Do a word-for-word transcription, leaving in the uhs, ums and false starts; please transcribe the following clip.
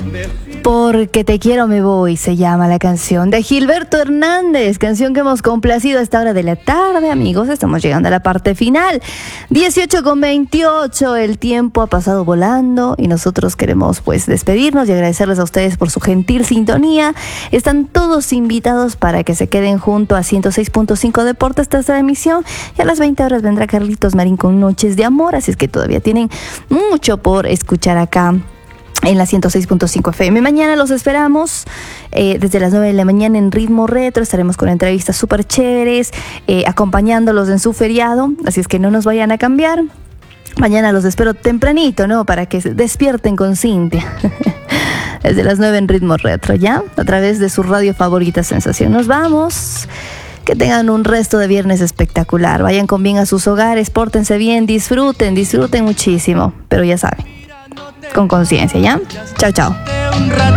Porque te quiero me voy, se llama la canción de Gilberto Hernández, canción que hemos complacido a esta hora de la tarde, amigos. Estamos llegando a la parte final. dieciocho con veintiocho, el tiempo ha pasado volando y nosotros queremos pues despedirnos y agradecerles a ustedes por su gentil sintonía. Están todos invitados para que se queden junto a ciento seis punto cinco Deportes tras la emisión, y a las veinte horas vendrá Carlitos Marín con Noches de Amor, así es que todavía tienen mucho por escuchar acá en la ciento seis punto cinco F M. Mañana los esperamos eh, desde las nueve de la mañana en Ritmo Retro. Estaremos con entrevistas súper chéveres, eh, acompañándolos en su feriado, así es que no nos vayan a cambiar. Mañana los espero tempranito, ¿no? Para que se despierten con Cintia. Desde las nueve en Ritmo Retro, ¿ya? A través de su radio favorita Sensación. Nos vamos. Que tengan un resto de viernes espectacular. Vayan con bien a sus hogares, pórtense bien, disfruten, disfruten muchísimo. Pero ya saben, con conciencia, ¿ya? Chao, chao.